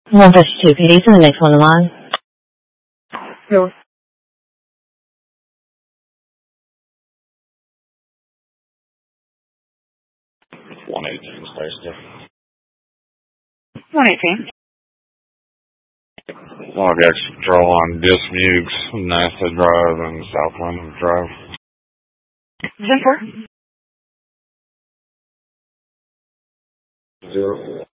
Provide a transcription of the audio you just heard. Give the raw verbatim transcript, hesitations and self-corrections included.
one fifty-two P D to the next one in line. Really? one eighteen, Stacy. one eighteen. Log extra patrol on Dismukes, NASA Drive, and South London Drive. ten four. Zero.